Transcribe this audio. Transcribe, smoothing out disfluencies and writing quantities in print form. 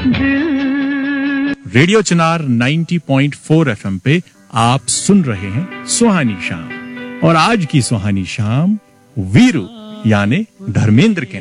radio चिनार 90.4 FM पे आप सुन रहे हैं सुहानी शाम, और आज की सुहानी शाम वीरू यानी धर्मेंद्र के